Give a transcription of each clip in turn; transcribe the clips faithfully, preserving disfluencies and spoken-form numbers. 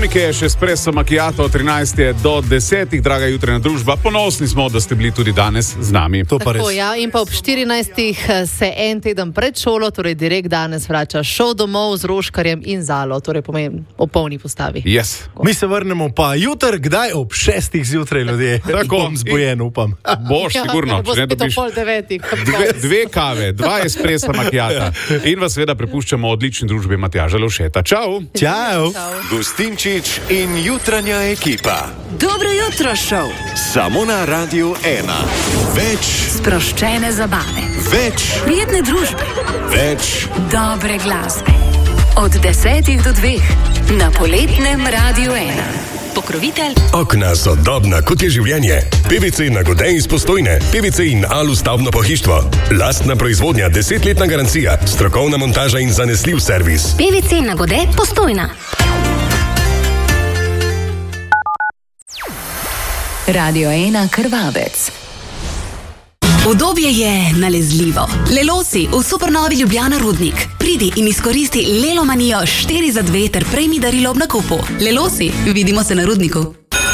Komike je še espresso macchiato, trinajst je do desetih, draga jutranja družba. Ponosni smo, da ste bili tudi danes z nami. To pa res. Tako, ja, in pa ob štirinajstih se en teden pred šolo, torej direkt danes vrača šov domov z Roškarjem in Zalo, torej pomeni o polni postavi. Yes. Mi se vrnemo pa jutr, kdaj? Ob šestih zjutraj, ljudje. Tako. Bom zbojen, upam. Boš, sigurno. Ja, bo če ne spet o dobiš pol devetih. dve, dve kave, dva espressa macchiata. In vas seveda prepuščamo odlični družbi Matjaža Lovšeta. Čau! Čau! Gustinčič in jutranja ekipa. Dobro jutro, šov. Samo na Radiu ena. Več Sproščene zabave. Več, Prijetne družbe. več, Dobre glasbe. Od desetih do dveh. Na poletnem Radiu ena. Pokrovitelj Okna so dobna, kot je življenje. P V C Nagode iz Postojne, P V C in Alu stavbno pohištvo. Lastna proizvodnja, desetletna garancija, strokovna montaža in zanesljiv servis. P V C Nagode Postojna. Radio ena Krvavec. Udobje je nalezljivo. Lelosi v supernovi Ljubljana Rudnik. Pridi in izkoristi Lelomanijo štiri za dve ter prejmi darilo ob nakupu. Lelosi, vidimo se na Rudniku.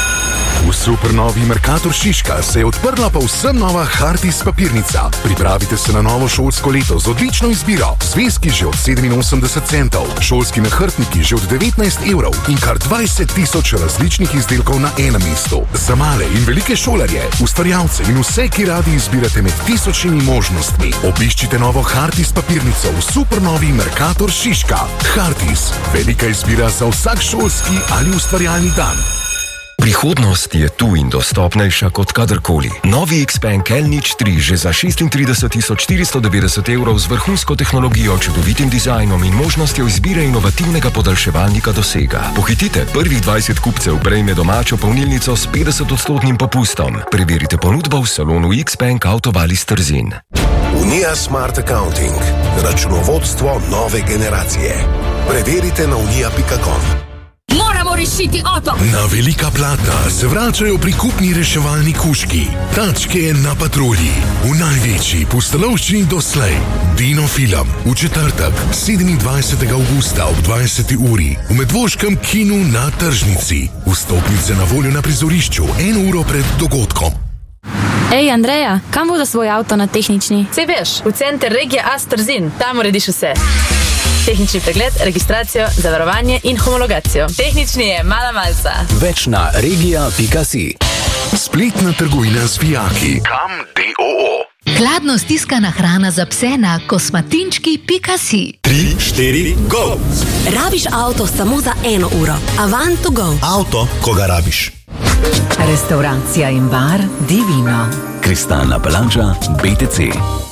V supernovi Mercator Šiška se je odprla povsem nova Hartis papirnica. Pripravite se na novo šolsko leto z odlično izbiro. Zvezki že od sedeminosemdeset centov, šolski nahrbtniki že od devetnajst evrov in kar dvajset tisoč različnih izdelkov na enem mestu. Za male in velike šolarje, ustvarjalce in vse, ki radi izbirate med tisočimi možnostmi. Obiščite novo Hartis papirnico v supernovi Mercator Šiška. Hartis, velika izbira za vsak šolski ali ustvarjalni dan. Prihodnost je tu in dostopnejša kot kadarkoli. Novi Xpeng L nič tri že za šestintrideset tisoč štiristo devetdeset evrov z vrhunsko tehnologijo, čudovitim dizajnom in možnostjo izbire inovativnega podaljševalnika dosega. Pohitite, prvih dvajset kupcev prejme domačo polnilnico s petdesetodstotnim popustom. Preverite ponudbo v salonu Xpeng Avtovalis Trzin. Unija Smart Accounting. Računovodstvo nove generacije. Preverite na unija pika com. Moramo rešiti otok. Na velika platna se vračajo prikupni reševalni kužki. Tačke na patrulji. V največji pustolovščini doslej. Dino Film. V četrtek, sedemindvajsetega avgusta ob dvajseti uri. V Medvoškem kinu na Tržnici. Vstopnice na voljo na prizorišču eno uro pred dogodkom. Ej, Andreja, kam bo za svoj avto na tehnični? Sej veš, v center regije A S Trzin. Tam urediš vse. Tehnični pregled, registracijo, zavarovanje in homologacijo. Tehnični je mala malca. Več na regija pika si. Spletna trgovina z vijaki. Kam D O O. Hladno stiskana hrana za pse na kosmatinčki pika si. Tri, štiri, go! Rabiš avto samo za eno uro. Avant to go. Avto, ko ga rabiš. Restauracija in bar Divino. Kristalna palača B T C.